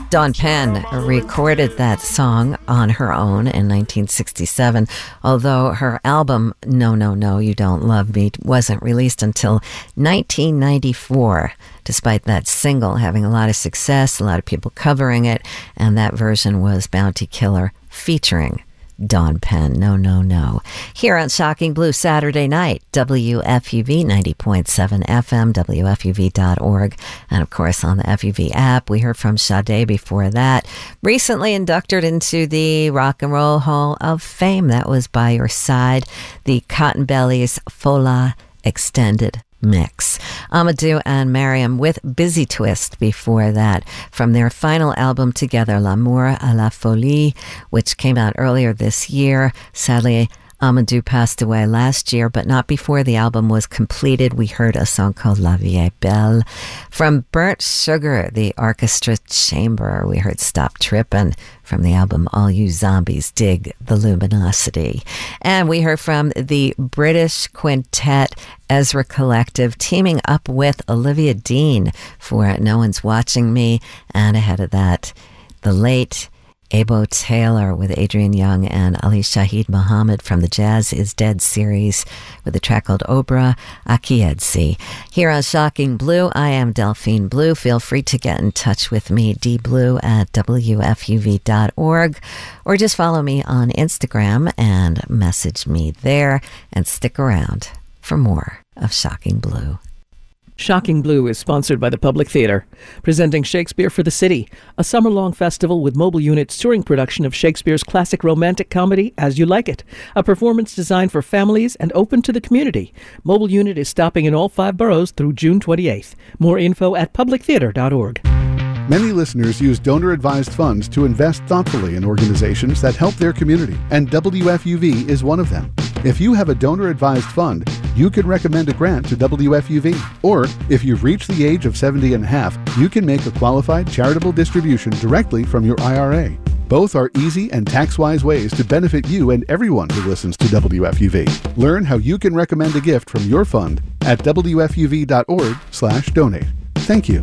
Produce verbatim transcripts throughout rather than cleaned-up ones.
Dawn Penn recorded that song on her own in nineteen sixty-seven, although her album, No, No, No, You Don't Love Me, wasn't released until nineteen ninety-four, despite that single having a lot of success, a lot of people covering it, and that version was Bounty Killer featuring Dawn Penn, No, No, No. Here on Shocking Blue Saturday night, W F U V ninety point seven F M, W F U V dot org, and of course on the F U V app. We heard from Sade before that. Recently inducted into the Rock and Roll Hall of Fame. That was By Your Side, the Cotton Bellies Fola Extended Mix. Amadou and Mariam with Busy Twist before that, from their final album together, L'amour à la folie, which came out earlier this year. Sadly, Amadou passed away last year, but not before the album was completed. We heard a song called La Vie est Belle. From Burnt Sugar, the Orchestra Chamber, we heard Stop Trippin'. From the album All You Zombies Dig the Luminosity. And we heard from the British quintet Ezra Collective teaming up with Olivia Dean for No One's Watching Me. And ahead of that, the late Abo Taylor with Adrian Young and Ali Shahid Muhammad from the Jazz Is Dead series with a track called Obra Akiedsi. Here on Shocking Blue, I am Delphine Blue. Feel free to get in touch with me, dblue at W F U V dot org, or just follow me on Instagram and message me there, and stick around for more of Shocking Blue. Shocking Blue is sponsored by the Public Theatre, presenting Shakespeare for the City, a summer-long festival with Mobile Unit's touring production of Shakespeare's classic romantic comedy, As You Like It, a performance designed for families and open to the community. Mobile Unit is stopping in all five boroughs through June twenty-eighth. More info at public theatre dot org. Many listeners use donor-advised funds to invest thoughtfully in organizations that help their community, and W F U V is one of them. If you have a donor-advised fund, you can recommend a grant to W F U V. Or, if you've reached the age of seventy and a half, you can make a qualified charitable distribution directly from your I R A. Both are easy and tax-wise ways to benefit you and everyone who listens to W F U V. Learn how you can recommend a gift from your fund at W F U V dot org slash donate. Thank you.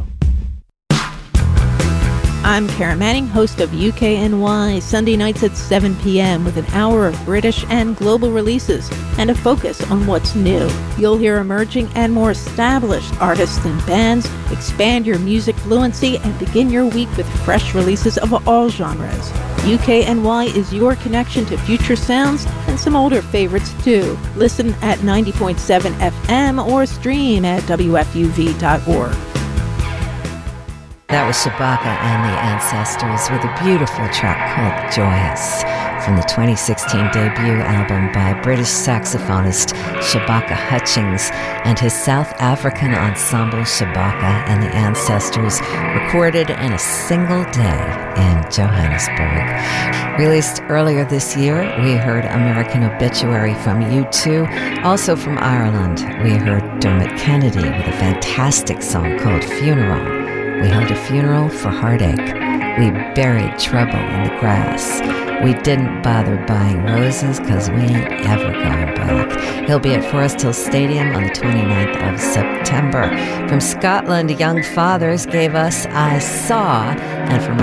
I'm Kara Manning, host of U K N Y, Sunday nights at seven p.m. with an hour of British and global releases and a focus on what's new. You'll hear emerging and more established artists and bands, expand your music fluency, and begin your week with fresh releases of all genres. U K N Y is your connection to future sounds and some older favorites too. Listen at ninety point seven F M or stream at W F U V dot org. That was Shabaka and the Ancestors with a beautiful track called Joyous from the twenty sixteen debut album by British saxophonist Shabaka Hutchings and his South African ensemble Shabaka and the Ancestors, recorded in a single day in Johannesburg. Released earlier this year, we heard American Obituary from U two. Also from Ireland, we heard Dermot Kennedy with a fantastic song called Funeral. We held a funeral for heartache. We buried trouble in the grass. We didn't bother buying roses because we ain't ever going back. He'll be at Forest Hill Stadium on the twenty-ninth of September. From Scotland, Young Fathers gave us I Saw, and from